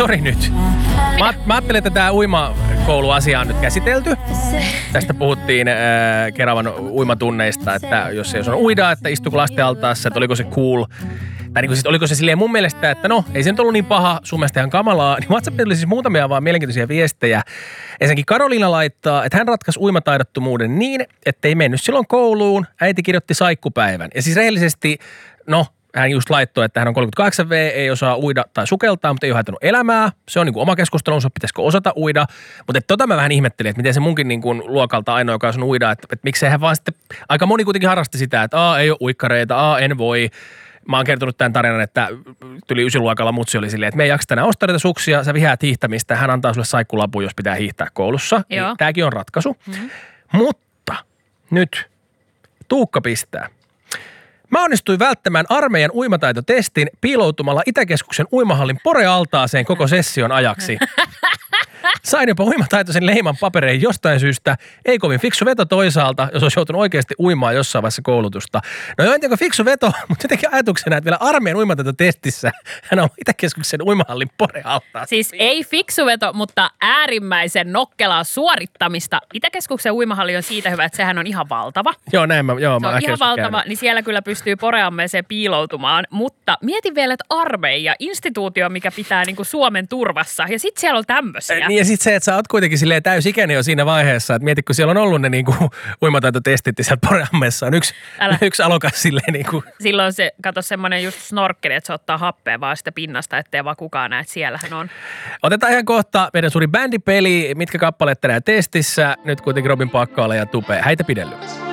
sori nyt. Mä ajattelin, että tämä uimakouluasia on nyt käsitelty. Tästä puhuttiin Keravan uimatunneista, että jos ei osaa uida, että istuuko lasten altaassa, että oliko se cool. Tai niin oliko se silleen mun mielestä, että no, ei se nyt ollut niin paha, sun mielestä ihan kamalaa. Niin WhatsAppilla oli siis muutamia vaan mielenkiintoisia viestejä. Ensinnäkin Karoliina laittaa, että hän ratkaisi uimataidottomuuden niin, että ei mennyt silloin kouluun. Äiti kirjoitti saikkupäivän. Ja siis rehellisesti, no, hän just laittoi, että hän on 38V, ei osaa uida tai sukeltaa, mutta ei ole haitannut elämää. Se on niin kuin oma keskustelunsa, pitäisikö osata uida. Mutta mä vähän ihmettelin, että miten se munkin niin kuin luokalta ainoa, joka on uida, että miksei hän vaan sitten, aika moni kuitenkin harrasti sitä, että ei ole uikkareita, en voi. Mä oon kertonut tämän tarinan, että tuli 9-luokalla mutsi oli silleen, että me ei jaksa tänään ostaa näitä suksia, sä vihaat hiihtämistä, hän antaa sulle saikkulapun, jos pitää hiihtää koulussa. Niin tääkin on ratkaisu. Mm-hmm. Mutta nyt Tuukka pistää. Mä onnistuin välttämään armeijan uimataitotestin piiloutumalla Itäkeskuksen uimahallin porealtaaseen koko session ajaksi. Sain jopa uimataitoisen leiman papereihin jostain syystä. Ei kovin fiksu veto toisaalta, jos olisi joutunut oikeasti uimaan jossain vaiheessa koulutusta. No joo, en tiedä fiksu veto, mutta jotenkin ajatuksena, että vielä armeijan uimataitotestissä hän on Itäkeskuksen uimahallin porealtaaseen. Siis ei fiksu veto, mutta äärimmäisen nokkelaa suorittamista. Itäkeskuksen uimahalli on siitä hyvä, että sehän on ihan valtava. Joo, näin mä se on ihan valtava, niin siellä kyllä pystyy poreammeeseen piiloutumaan. Mutta mietin vielä, että armeija, instituutio, mikä pitää niin kuin Suomen turvassa. Ja sitten siellä on tämmöisiä. Niin ja sitten se, että sä oot kuitenkin silleen täysikäinen jo siinä vaiheessa, että mieti, kun siellä on ollut ne niinku uimataitotestit ja siellä poreammeessa on yksi alokas silleen niinku. Silloin se, kato semmoinen just snorkkeli, että se ottaa happea vaan sitä pinnasta, ettei vaan kukaan näe, että siellähän on. Otetaan ihan kohta meidän suuri bändipeli, mitkä kappaleet tänään testissä. Nyt kuitenkin Robin Pakkaala ja Tupe, häitä pidellyt.